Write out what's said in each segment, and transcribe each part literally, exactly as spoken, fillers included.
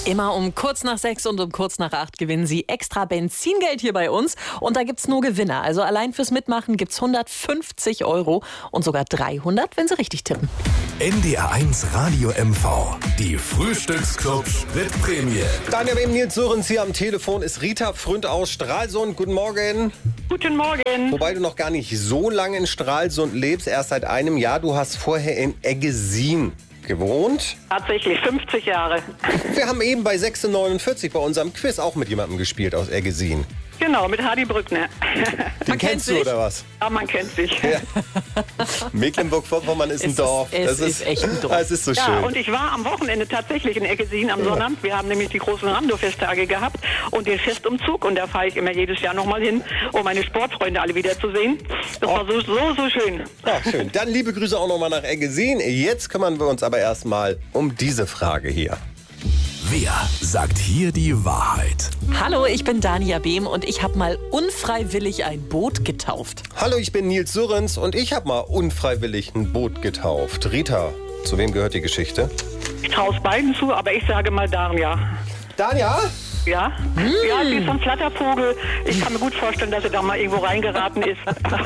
Immer um kurz nach sechs und um kurz nach acht gewinnen Sie extra Benzingeld hier bei uns. Und da gibt's nur Gewinner. Also allein fürs Mitmachen gibt's hundertfünfzig Euro und sogar dreihundert, wenn Sie richtig tippen. N D R eins Radio M V. Die Frühstücksclub Spritprämie. Daniel eben Nils Sörens hier am Telefon ist Rita Fründ aus Stralsund. Guten Morgen. Guten Morgen. Wobei du noch gar nicht so lange in Stralsund lebst, erst seit einem Jahr. Du hast vorher in Eggesin gewohnt. Tatsächlich fünfzig Jahre. Wir haben eben bei sechzehn neunundvierzig bei unserem Quiz auch mit jemandem gespielt aus Eggesin. Genau, mit Hardy Brückner. Den Man kennt kennst du sich. oder was? Ja, man kennt sich. Ja. Mecklenburg-Vorpommern ist ein Es ist- Dorf. es ist echt ein Dorf. Es ist so Ja, schön. und ich war am Wochenende tatsächlich in Eggesin am Sonnabend. Wir haben nämlich die großen Rando-Festtage gehabt und den Festumzug. Und da fahre ich immer jedes Jahr nochmal hin, um meine Sportfreunde alle wiederzusehen. Das war so, so, so schön. Ja, schön. Dann liebe Grüße auch nochmal nach Eggesin. Jetzt kümmern wir uns aber erstmal um diese Frage hier. Wer sagt hier die Wahrheit? Hallo, ich bin Dania Behm und ich habe mal unfreiwillig ein Boot getauft. Hallo, ich bin Nils Sörens und ich habe mal unfreiwillig ein Boot getauft. Rita, zu wem gehört die Geschichte? Ich traue es beiden zu, aber ich sage mal Dania. Dania? Ja? Ja, sie ist so ein Flattervogel. Ich kann mir gut vorstellen, dass sie da mal irgendwo reingeraten ist.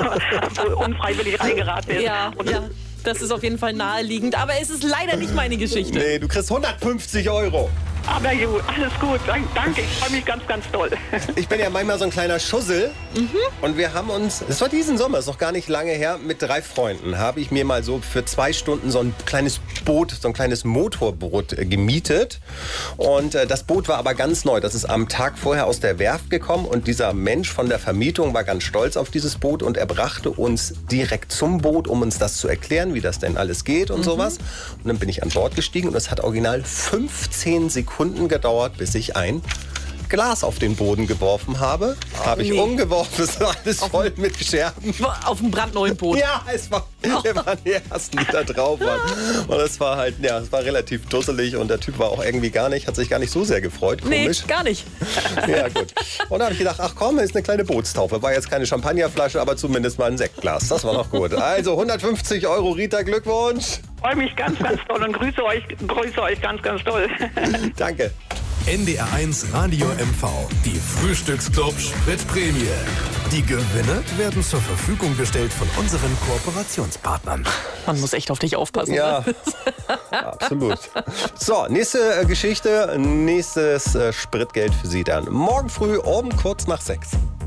Unfreiwillig reingeraten ist. Ja, Und ja, das ist auf jeden Fall naheliegend. Aber es ist leider nicht meine Geschichte. Nee, du kriegst hundertfünfzig Euro. Aber gut, alles gut. Dank- Danke, ich freue mich ganz, ganz doll. Ich bin ja manchmal so ein kleiner Schussel. Und wir haben uns, das war diesen Sommer, ist noch gar nicht lange her, mit drei Freunden habe ich mir mal so für zwei Stunden so ein kleines Boot, so ein kleines Motorboot äh, gemietet. Und äh, das Boot war aber ganz neu. Das ist am Tag vorher aus der Werft gekommen und dieser Mensch von der Vermietung war ganz stolz auf dieses Boot und er brachte uns direkt zum Boot, um uns das zu erklären, wie das denn alles geht und sowas. Und dann bin ich an Bord gestiegen und es hat original fünfzehn Sekunden gedauert, bis ich ein Glas auf den Boden geworfen habe. Habe ich nee. umgeworfen, es war alles voll mit Scherben. Auf einem brandneuen Boot. Ja, es war, wir waren die Ersten, die da drauf waren. Und es war halt, ja, es war relativ dusselig und der Typ war auch irgendwie gar nicht, hat sich gar nicht so sehr gefreut. Nee, Komisch. gar nicht. Ja, gut. Und da habe ich gedacht, ach komm, ist eine kleine Bootstaufe. War jetzt keine Champagnerflasche, aber zumindest mal ein Sektglas. Das war noch gut. Also hundertfünfzig Euro, Rita, Glückwunsch. Freue mich ganz, ganz doll und grüße euch, grüße euch ganz, ganz doll. Danke. N D R eins Radio M V. Die Frühstücksclub Spritprämie. Die Gewinne werden zur Verfügung gestellt von unseren Kooperationspartnern. Man muss echt auf dich aufpassen. Ja, Ne? absolut. So, nächste äh, Geschichte, nächstes äh, Spritgeld für Sie dann. Morgen früh um kurz nach sechs.